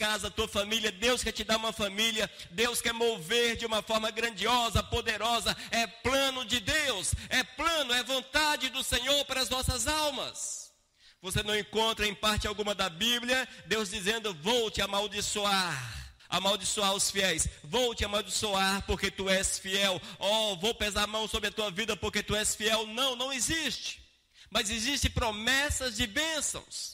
casa, a tua família. Deus quer te dar uma família. Deus quer mover de uma forma grandiosa, poderosa. É plano de Deus. É plano, é vontade do Senhor para as nossas almas. Você não encontra em parte alguma da Bíblia Deus dizendo: vou te amaldiçoar os fiéis, vou te amaldiçoar porque tu és fiel, vou pesar a mão sobre a tua vida porque tu és fiel. Não existe. Mas existem promessas de bênçãos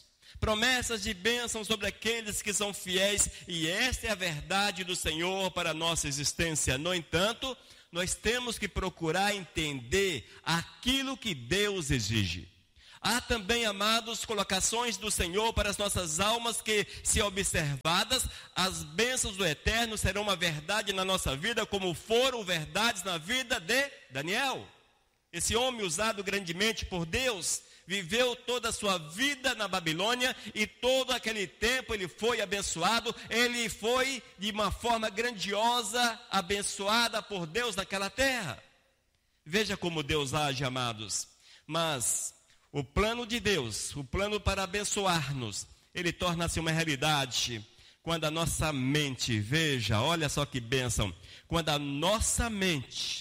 sobre aqueles que são fiéis, e esta é a verdade do Senhor para a nossa existência. No entanto, nós temos que procurar entender aquilo que Deus exige. Há também, amados, colocações do Senhor para as nossas almas que, se observadas, as bênçãos do Eterno serão uma verdade na nossa vida, como foram verdades na vida de Daniel. Esse homem usado grandemente por Deus, viveu toda a sua vida na Babilônia, e todo aquele tempo ele foi abençoado, ele foi de uma forma grandiosa, abençoada por Deus naquela terra. Veja como Deus age, amados. Mas o plano de Deus, o plano para abençoar-nos, ele torna-se uma realidade quando a nossa mente, veja, olha só que bênção, quando a nossa mente,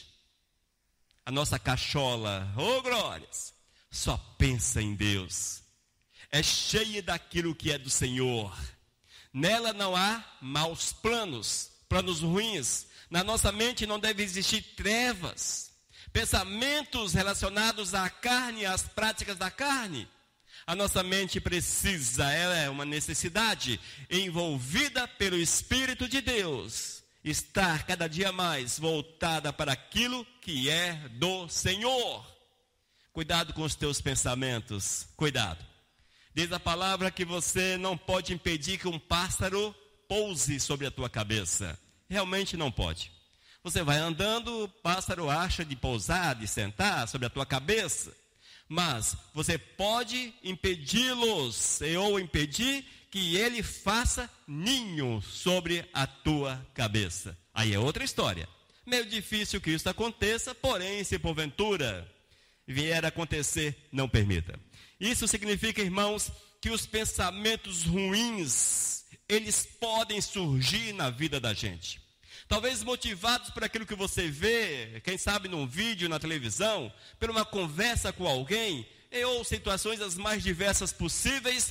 a nossa cachola, glórias, só pensa em Deus, é cheia daquilo que é do Senhor. Nela não há maus planos ruins. Na nossa mente não deve existir trevas, pensamentos relacionados à carne, às práticas da carne. A nossa mente precisa, ela é uma necessidade, envolvida pelo Espírito de Deus, estar cada dia mais voltada para aquilo que é do Senhor. Cuidado com os teus pensamentos, cuidado. Diz a palavra que você não pode impedir que um pássaro pouse sobre a tua cabeça. Realmente não pode. Você vai andando, o pássaro acha de pousar, de sentar sobre a tua cabeça. Mas você pode impedi-los, ou impedir que ele faça ninho sobre a tua cabeça. Aí é outra história. Meio difícil que isso aconteça, porém, se porventura vier a acontecer, não permita. Isso significa, irmãos, que os pensamentos ruins, eles podem surgir na vida da gente. Talvez motivados por aquilo que você vê, quem sabe num vídeo, na televisão, por uma conversa com alguém, ou situações as mais diversas possíveis,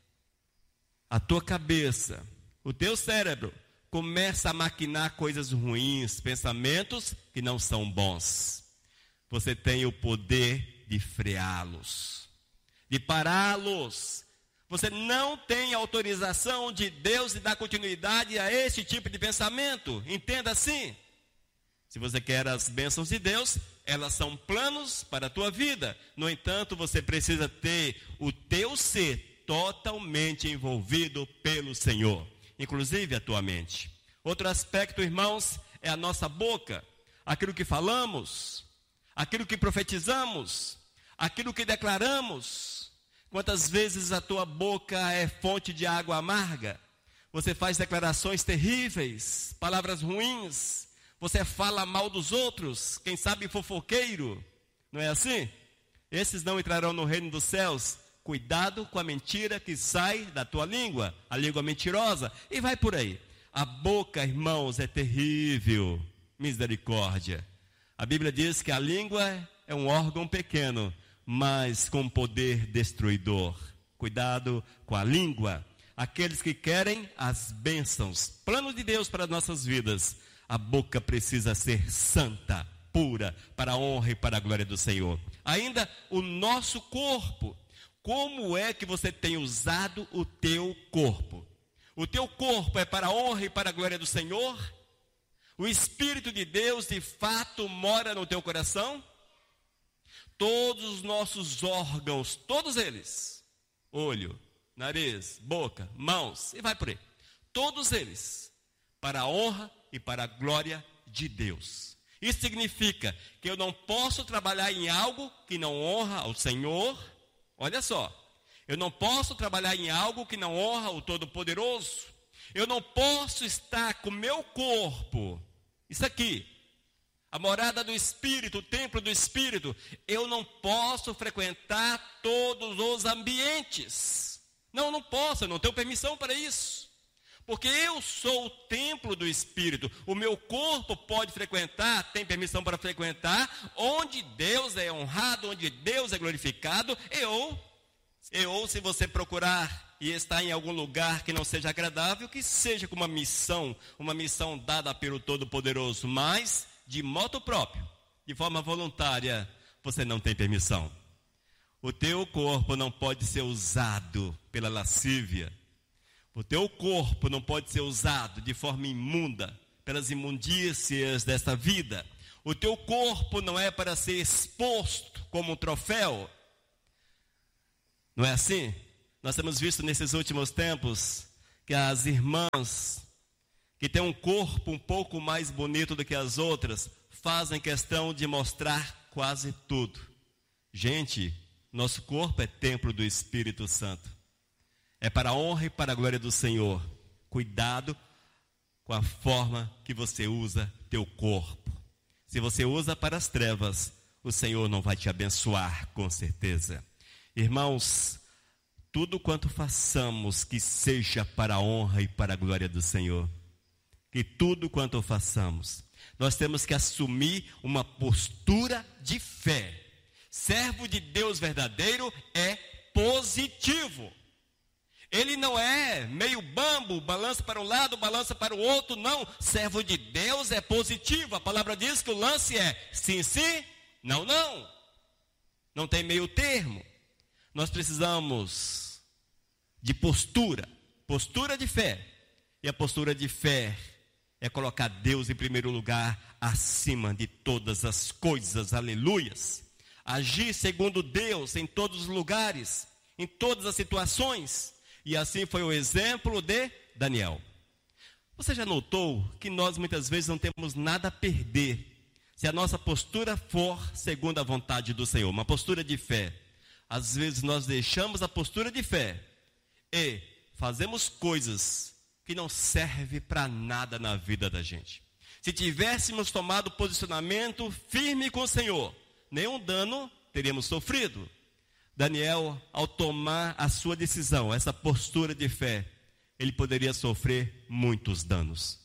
a tua cabeça, o teu cérebro, começa a maquinar coisas ruins, pensamentos que não são bons. Você tem o poder de freá-los, de pará-los. Você não tem autorização de Deus de dar continuidade a esse tipo de pensamento. Entenda assim. Se você quer as bênçãos de Deus, elas são planos para a tua vida. No entanto, você precisa ter o teu ser totalmente envolvido pelo Senhor, inclusive a tua mente. Outro aspecto, irmãos, é a nossa boca. Aquilo que falamos, aquilo que profetizamos, aquilo que declaramos. Quantas vezes a tua boca é fonte de água amarga? Você faz declarações terríveis, palavras ruins. Você fala mal dos outros, quem sabe fofoqueiro. Não é assim? Esses não entrarão no reino dos céus. Cuidado com a mentira que sai da tua língua, a língua mentirosa, e vai por aí. A boca, irmãos, é terrível. Misericórdia. A Bíblia diz que a língua é um órgão pequeno, mas com poder destruidor. Cuidado com a língua. Aqueles que querem as bênçãos, planos de Deus para nossas vidas, a boca precisa ser santa, pura, para a honra e para a glória do Senhor. Ainda o nosso corpo. Como é que você tem usado o teu corpo? O teu corpo é para a honra e para a glória do Senhor? O Espírito de Deus de fato mora no teu coração? Todos os nossos órgãos, todos eles, olho, nariz, boca, mãos, e vai por aí. Todos eles, para a honra e para a glória de Deus. Isso significa que eu não posso trabalhar em algo que não honra ao Senhor. Olha só, eu não posso trabalhar em algo que não honra o Todo-Poderoso. Eu não posso estar com o meu corpo, isso aqui, a morada do Espírito, o templo do Espírito. Eu não posso frequentar todos os ambientes. Não posso, eu não tenho permissão para isso. Porque eu sou o templo do Espírito. O meu corpo pode frequentar, tem permissão para frequentar, onde Deus é honrado, onde Deus é glorificado. Eu, se você procurar e estar em algum lugar que não seja agradável, que seja com uma missão dada pelo Todo-Poderoso, mas de moto próprio, de forma voluntária, você não tem permissão. O teu corpo não pode ser usado pela lascívia. O teu corpo não pode ser usado de forma imunda, pelas imundícias desta vida. O teu corpo não é para ser exposto como um troféu. Não é assim? Nós temos visto nesses últimos tempos que as irmãs que têm um corpo um pouco mais bonito do que as outras fazem questão de mostrar quase tudo. Gente, nosso corpo é templo do Espírito Santo. É para a honra e para a glória do Senhor. Cuidado com a forma que você usa teu corpo. Se você usa para as trevas, o Senhor não vai te abençoar, com certeza. Irmãos, tudo quanto façamos que seja para a honra e para a glória do Senhor. Que tudo quanto façamos, nós temos que assumir uma postura de fé. Servo de Deus verdadeiro é positivo. Ele não é meio bambo, balança para um lado, balança para o outro, não. Servo de Deus é positivo. A palavra diz que o lance é sim, sim, não, não. Não tem meio termo. Nós precisamos de postura de fé. E a postura de fé é colocar Deus em primeiro lugar, acima de todas as coisas, aleluias. Agir segundo Deus em todos os lugares, em todas as situações. E assim foi o exemplo de Daniel. Você já notou que nós muitas vezes não temos nada a perder se a nossa postura for segundo a vontade do Senhor, uma postura de fé. Às vezes nós deixamos a postura de fé e fazemos coisas que não servem para nada na vida da gente. Se tivéssemos tomado posicionamento firme com o Senhor, nenhum dano teríamos sofrido. Daniel, ao tomar a sua decisão, essa postura de fé, ele poderia sofrer muitos danos,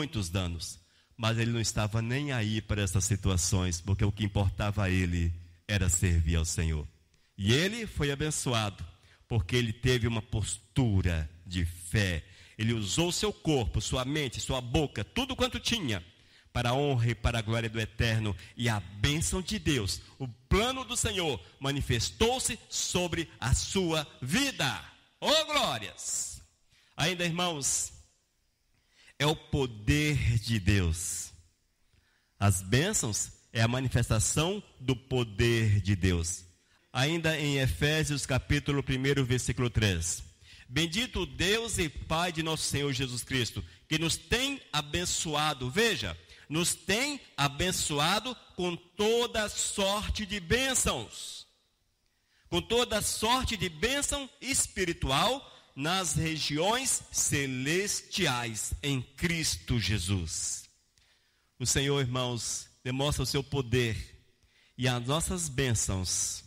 mas ele não estava nem aí para essas situações, porque o que importava a ele era servir ao Senhor. E ele foi abençoado, porque ele teve uma postura de fé. Ele usou seu corpo, sua mente, sua boca, tudo quanto tinha, para a honra e para a glória do Eterno, e a bênção de Deus, o plano do Senhor, manifestou-se sobre a sua vida. Oh, glórias! Ainda, irmãos, é o poder de Deus. As bênçãos é a manifestação do poder de Deus. Ainda em Efésios capítulo 1, versículo 3. Bendito Deus e Pai de nosso Senhor Jesus Cristo, que nos tem abençoado, veja, nos tem abençoado com toda sorte de bênçãos. Com toda sorte de bênção espiritual nas regiões celestiais em Cristo Jesus. O Senhor, irmãos, demonstra o seu poder e as nossas bênçãos,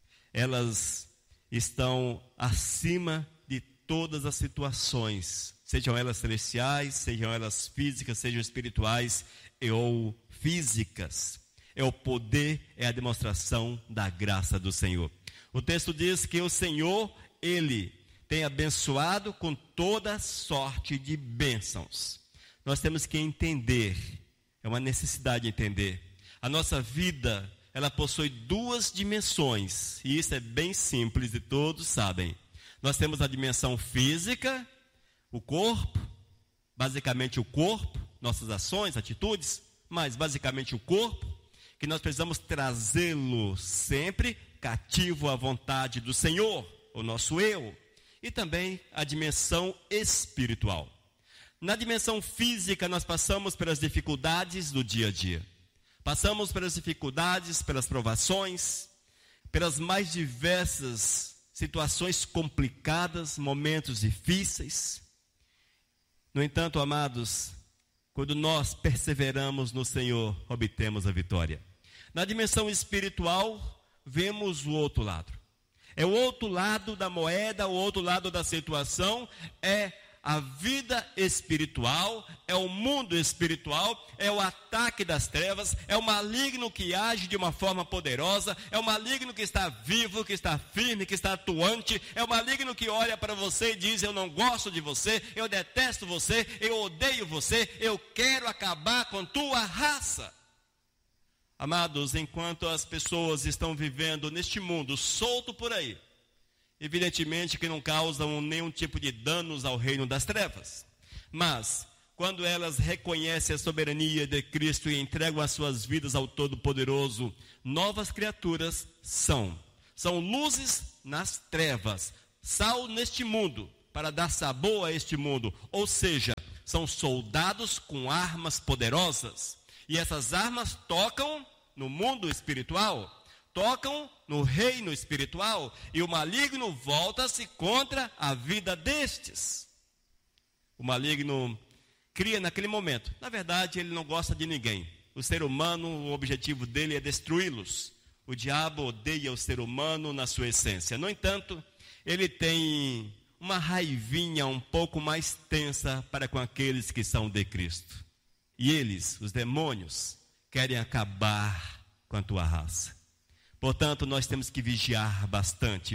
elas estão acima de todas as situações, sejam elas celestiais, sejam elas físicas, sejam espirituais ou físicas. É o poder, é a demonstração da graça do Senhor. O texto diz que o Senhor, Ele tem abençoado com toda sorte de bênçãos. Nós temos que entender, é uma necessidade entender. A nossa vida, ela possui duas dimensões, e isso é bem simples e todos sabem. Nós temos a dimensão física, o corpo, basicamente o corpo, nossas ações, atitudes, mas basicamente o corpo, que nós precisamos trazê-lo sempre cativo à vontade do Senhor, o nosso eu, e também a dimensão espiritual. Na dimensão física, nós passamos pelas dificuldades do dia a dia. Passamos pelas dificuldades, pelas provações, pelas mais diversas situações complicadas, momentos difíceis. No entanto, amados, quando nós perseveramos no Senhor, obtemos a vitória. Na dimensão espiritual, vemos o outro lado. É o outro lado da moeda, o outro lado da situação, é a vida espiritual, é o mundo espiritual, é o ataque das trevas, é o maligno que age de uma forma poderosa, é o maligno que está vivo, que está firme, que está atuante, é o maligno que olha para você e diz: eu não gosto de você, eu detesto você, eu odeio você, eu quero acabar com tua raça. Amados, enquanto as pessoas estão vivendo neste mundo solto por aí, evidentemente que não causam nenhum tipo de danos ao reino das trevas. Mas, quando elas reconhecem a soberania de Cristo e entregam as suas vidas ao Todo-Poderoso, novas criaturas são luzes nas trevas, sal neste mundo, para dar sabor a este mundo. Ou seja, são soldados com armas poderosas. E essas armas tocam no mundo espiritual, tocam no reino espiritual, e o maligno volta-se contra a vida destes. O maligno cria naquele momento. Na verdade, ele não gosta de ninguém. O ser humano, o objetivo dele é destruí-los. O diabo odeia o ser humano na sua essência. No entanto, ele tem uma raivinha um pouco mais tensa para com aqueles que são de Cristo. E eles, os demônios, querem acabar com a tua raça. Portanto, nós temos que vigiar bastante.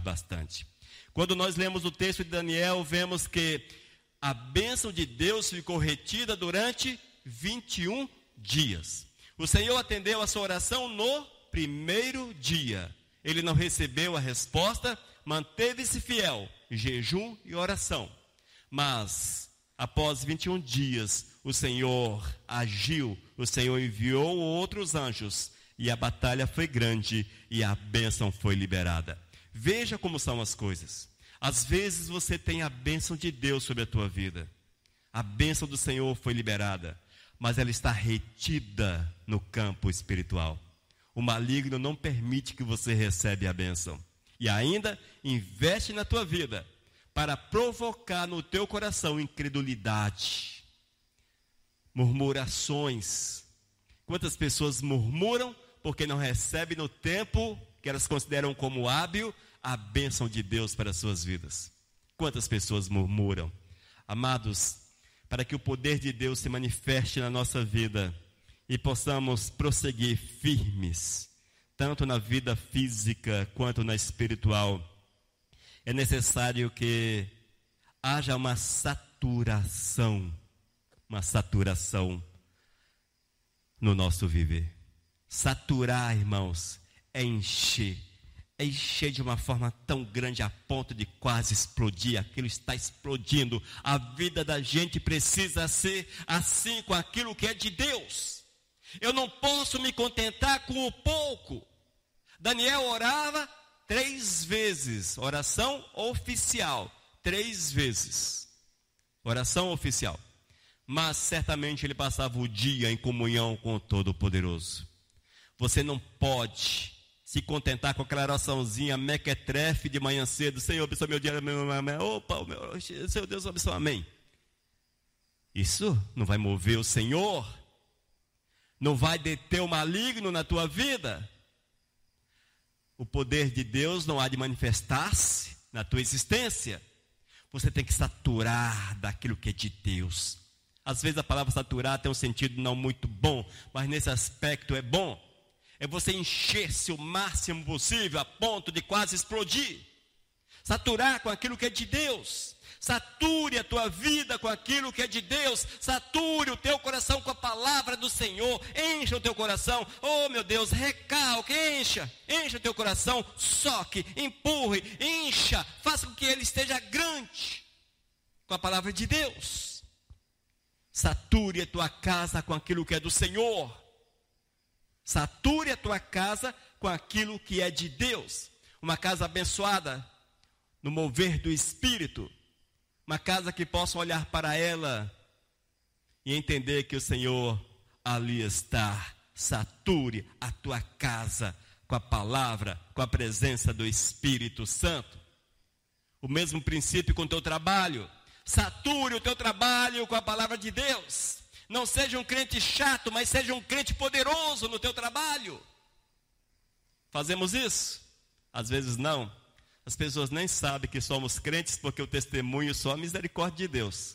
Quando nós lemos o texto de Daniel, vemos que a bênção de Deus ficou retida durante 21 dias. O Senhor atendeu a sua oração no primeiro dia. Ele não recebeu a resposta, manteve-se fiel, jejum e oração. Mas, após 21 dias, o Senhor agiu, o Senhor enviou outros anjos, e a batalha foi grande e a bênção foi liberada. Veja como são as coisas. Às vezes você tem a bênção de Deus sobre a tua vida. A bênção do Senhor foi liberada, mas ela está retida no campo espiritual. O maligno não permite que você receba a bênção. E ainda investe na tua vida para provocar no teu coração incredulidade, murmurações. Quantas pessoas murmuram porque não recebem no tempo que elas consideram como hábil a bênção de Deus para as suas vidas? Quantas pessoas murmuram? Amados, para que o poder de Deus se manifeste na nossa vida e possamos prosseguir firmes, tanto na vida física quanto na espiritual, é necessário que haja uma saturação no nosso viver. Saturar, irmãos, é encher de uma forma tão grande a ponto de quase explodir. Aquilo está explodindo. A vida da gente precisa ser assim com aquilo que é de Deus. Eu não posso me contentar com o pouco. Daniel orava 3 vezes, oração oficial, 3 vezes, oração oficial. Mas certamente ele passava o dia em comunhão com o Todo-Poderoso. Você não pode se contentar com aquela oraçãozinha mequetrefe de manhã cedo: Senhor, abençoa meu dia, opa, Senhor Deus, abençoa, amém. Isso não vai mover o Senhor, não vai deter o maligno na tua vida. O poder de Deus não há de manifestar-se na tua existência. Você tem que saturar daquilo que é de Deus. Às vezes a palavra saturar tem um sentido não muito bom, mas nesse aspecto é bom. É você encher-se o máximo possível a ponto de quase explodir. Saturar com aquilo que é de Deus. Sature a tua vida com aquilo que é de Deus. Sature o teu coração com a palavra do Senhor. Encha o teu coração. Oh, meu Deus, recalque, encha o teu coração, soque, empurre, encha. Faça com que ele esteja grande com a palavra de Deus. Sature a tua casa com aquilo que é do Senhor. Sature a tua casa com aquilo que é de Deus. Uma casa abençoada no mover do Espírito. Uma casa que possa olhar para ela e entender que o Senhor ali está. Sature a tua casa com a palavra, com a presença do Espírito Santo. O mesmo princípio com o teu trabalho. Sature o teu trabalho com a palavra de Deus. Não seja um crente chato, mas seja um crente poderoso no teu trabalho. Fazemos isso? Às vezes não. As pessoas nem sabem que somos crentes porque o testemunho só a misericórdia de Deus.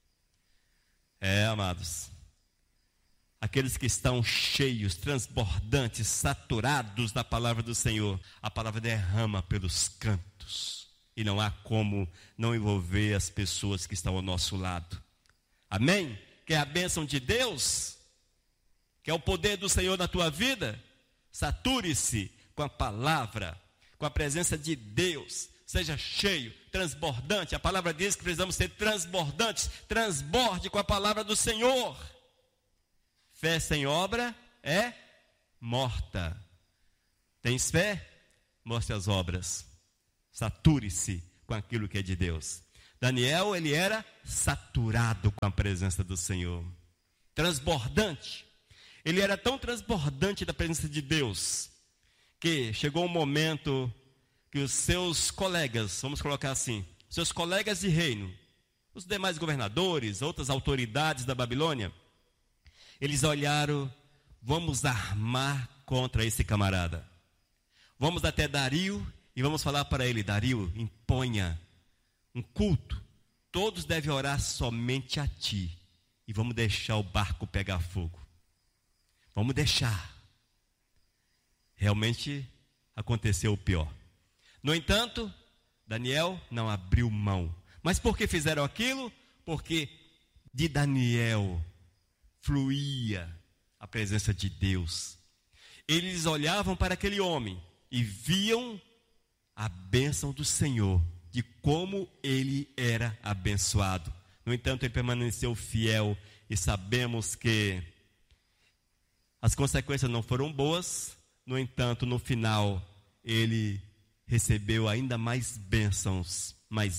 Amados, aqueles que estão cheios, transbordantes, saturados da palavra do Senhor, a palavra derrama pelos cantos. E não há como não envolver as pessoas que estão ao nosso lado. Amém? Quer a bênção de Deus? Quer o poder do Senhor na tua vida? Sature-se com a palavra, com a presença de Deus. Seja cheio, transbordante. A palavra diz que precisamos ser transbordantes. Transborde com a palavra do Senhor. Fé sem obra é morta. Tens fé? Mostre as obras. Sature-se com aquilo que é de Deus. Daniel, ele era saturado com a presença do Senhor. Transbordante. Ele era tão transbordante da presença de Deus, que chegou um momento que os seus colegas, vamos colocar assim, seus colegas de reino, os demais governadores, outras autoridades da Babilônia, eles olharam, vamos armar contra esse camarada. Vamos até Dario e vamos falar para ele, Dario, imponha um culto. Todos devem orar somente a ti. E vamos deixar o barco pegar fogo. Vamos deixar. Realmente aconteceu o pior. No entanto, Daniel não abriu mão. Mas por que fizeram aquilo? Porque de Daniel fluía a presença de Deus. Eles olhavam para aquele homem e viam a bênção do Senhor, de como ele era abençoado. No entanto, ele permaneceu fiel e sabemos que as consequências não foram boas. No entanto, no final, ele recebeu ainda mais bênçãos,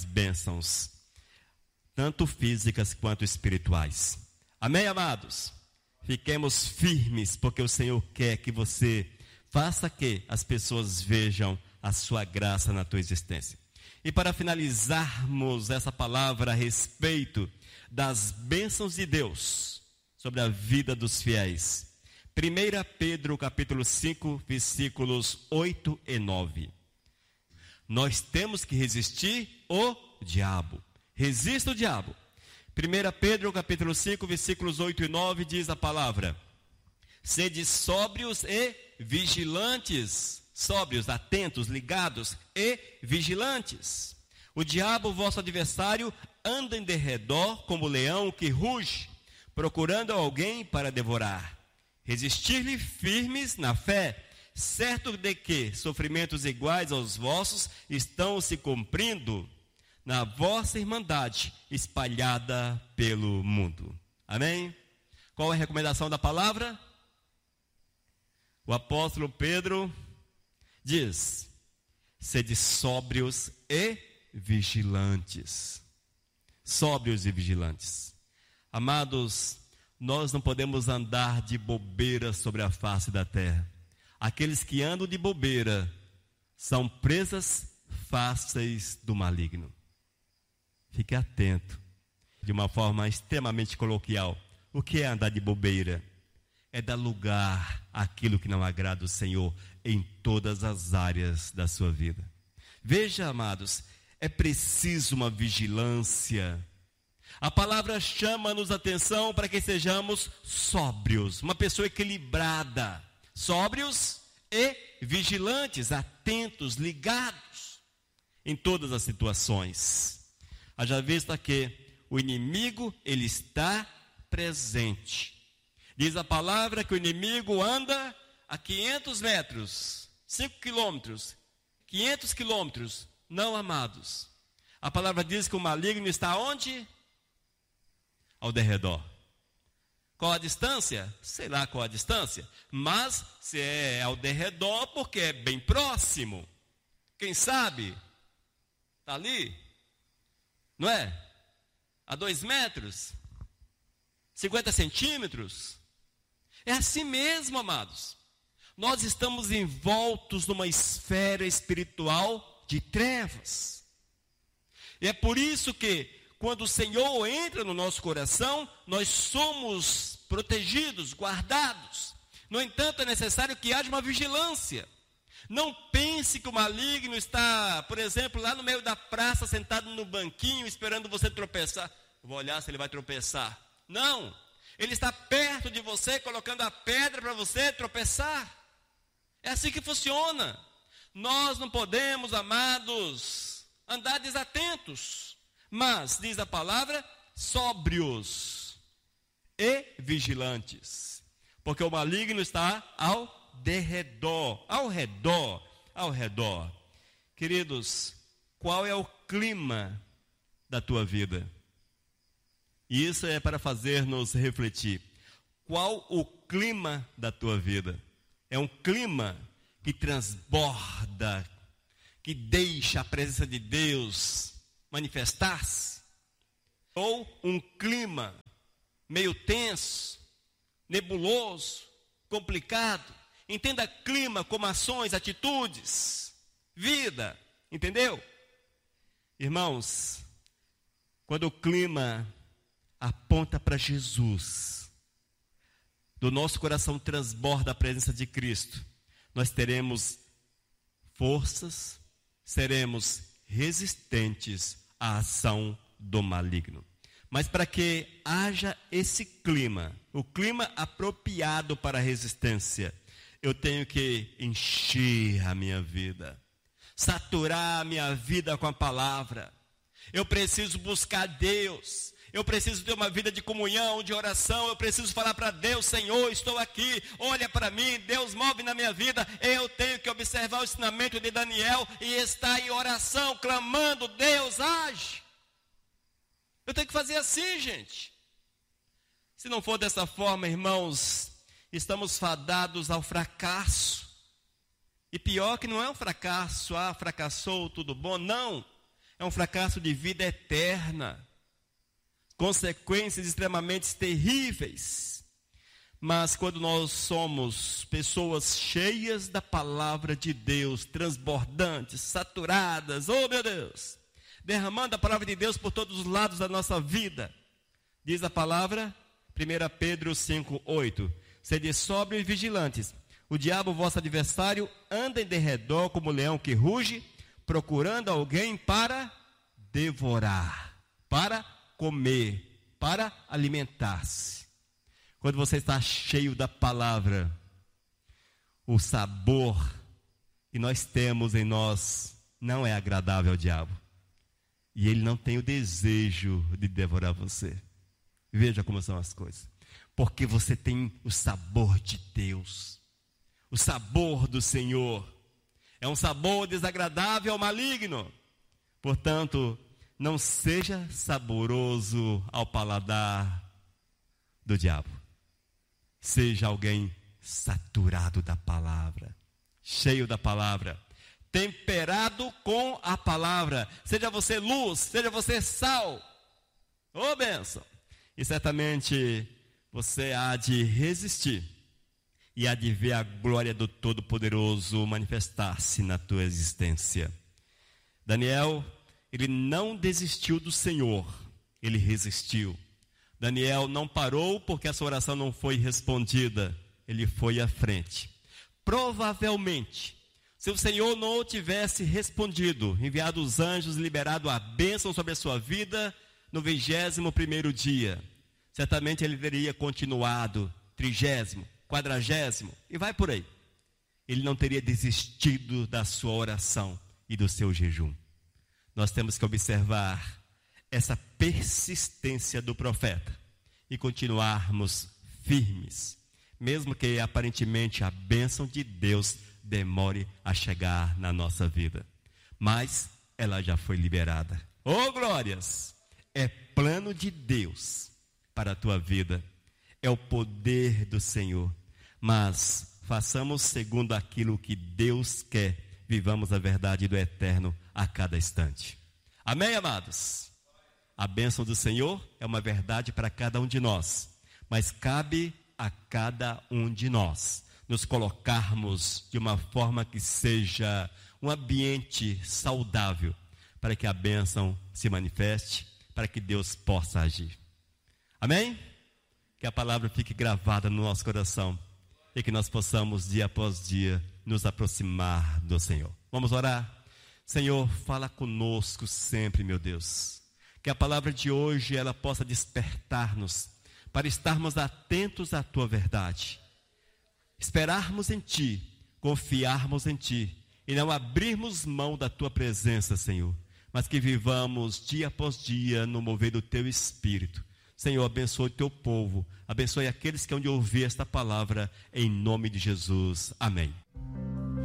tanto físicas quanto espirituais. Amém, amados? Fiquemos firmes, porque o Senhor quer que você faça que as pessoas vejam a sua graça na tua existência. E para finalizarmos essa palavra a respeito das bênçãos de Deus sobre a vida dos fiéis, 1 Pedro capítulo 5, versículos 8 e 9. Nós temos que resistir o diabo. Resista o diabo. 1 Pedro capítulo 5, versículos 8 e 9 diz a palavra: sede sóbrios e vigilantes. Sóbrios, atentos, ligados e vigilantes. O diabo, vosso adversário, anda em derredor como leão que ruge, procurando alguém para devorar. Resistir-lhe firmes na fé, certo de que sofrimentos iguais aos vossos estão se cumprindo na vossa irmandade espalhada pelo mundo. Amém? Qual é a recomendação da palavra? O apóstolo Pedro diz: sede sóbrios e vigilantes. Sóbrios e vigilantes. Amados, nós não podemos andar de bobeira sobre a face da terra. Aqueles que andam de bobeira são presas fáceis do maligno. Fique atento. De uma forma extremamente coloquial, o que é andar de bobeira? É dar lugar àquilo que não agrada o Senhor em todas as áreas da sua vida. Veja, amados, é preciso uma vigilância. A palavra chama-nos a atenção para que sejamos sóbrios, uma pessoa equilibrada, sóbrios e vigilantes, atentos, ligados em todas as situações. Haja vista que o inimigo, ele está presente. Diz a palavra que o inimigo anda a 500 metros, 5 quilômetros, 500 quilômetros, não, amados. A palavra diz que o maligno está onde? Ao derredor. Qual a distância? Sei lá qual a distância, mas se é ao derredor, porque é bem próximo. Quem sabe? Está ali, não é? A 2 metros, 50 centímetros. É assim mesmo, amados. Nós estamos envoltos numa esfera espiritual de trevas. E é por isso que, quando o Senhor entra no nosso coração, nós somos protegidos, guardados. No entanto, é necessário que haja uma vigilância. Não pense que o maligno está, por exemplo, lá no meio da praça, sentado no banquinho, esperando você tropeçar. Vou olhar se ele vai tropeçar. Não, ele está perto de você, colocando a pedra para você tropeçar. É assim que funciona. Nós não podemos, amados, andar desatentos, mas, diz a palavra, sóbrios e vigilantes, porque o maligno está ao redor. Queridos, qual é o clima da tua vida? Isso é para fazer-nos refletir. Qual o clima da tua vida? É um clima que transborda, que deixa a presença de Deus manifestar-se? Ou um clima meio tenso, nebuloso, complicado? Entenda clima como ações, atitudes, vida, entendeu? Irmãos, quando o clima aponta para Jesus, do nosso coração transborda a presença de Cristo, nós teremos forças, seremos resistentes à ação do maligno. Mas para que haja esse clima, o clima apropriado para a resistência, eu tenho que encher a minha vida, saturar a minha vida com a palavra. Eu preciso buscar Deus. Eu preciso ter uma vida de comunhão, de oração. Eu preciso falar para Deus: Senhor, estou aqui, olha para mim, Deus move na minha vida. Eu tenho que observar o ensinamento de Daniel e estar em oração, clamando: Deus, age. Eu tenho que fazer assim, gente. Se não for dessa forma, irmãos, estamos fadados ao fracasso. E pior que não é um fracasso, fracassou, tudo bom. Não, é um fracasso de vida eterna. Consequências extremamente terríveis. Mas quando nós somos pessoas cheias da palavra de Deus, transbordantes, saturadas, oh meu Deus, derramando a palavra de Deus por todos os lados da nossa vida, diz a palavra, 1 Pedro 5:8, sede sóbrios e vigilantes, o diabo, vosso adversário, anda em derredor como leão que ruge, procurando alguém para devorar, para comer, para alimentar-se. Quando você está cheio da palavra, o sabor que nós temos em nós não é agradável ao diabo. E ele não tem o desejo de devorar você. Veja como são as coisas. Porque você tem o sabor de Deus, o sabor do Senhor. É um sabor desagradável ao maligno. Portanto, não seja saboroso ao paladar do diabo. Seja alguém saturado da palavra, cheio da palavra, temperado com a palavra. Seja você luz, seja você sal. Ô bênção! E certamente você há de resistir e há de ver a glória do Todo-Poderoso manifestar-se na tua existência. Daniel, ele não desistiu do Senhor, ele resistiu. Daniel não parou porque a sua oração não foi respondida, ele foi à frente. Provavelmente, se o Senhor não tivesse respondido, enviado os anjos, liberado a bênção sobre a sua vida, no 21º dia, certamente ele teria continuado, 30º, 40º, e vai por aí. Ele não teria desistido da sua oração e do seu jejum. Nós temos que observar essa persistência do profeta e continuarmos firmes, mesmo que aparentemente a bênção de Deus demore a chegar na nossa vida. Mas ela já foi liberada. Oh glórias! É plano de Deus para a tua vida. É o poder do Senhor. Mas façamos segundo aquilo que Deus quer. Vivamos a verdade do eterno a cada instante. Amém, amados? A bênção do Senhor é uma verdade para cada um de nós. Mas cabe a cada um de nós nos colocarmos de uma forma que seja um ambiente saudável para que a bênção se manifeste, para que Deus possa agir. Amém? Que a palavra fique gravada no nosso coração e que nós possamos, dia após dia, nos aproximar do Senhor. Vamos orar? Senhor, fala conosco sempre, meu Deus. Que a palavra de hoje, ela possa despertar-nos para estarmos atentos à Tua verdade. Esperarmos em Ti, confiarmos em Ti e não abrirmos mão da Tua presença, Senhor. Mas que vivamos dia após dia no mover do Teu Espírito. Senhor, abençoe o Teu povo, abençoe aqueles que hão de ouvir esta palavra, em nome de Jesus. Amém.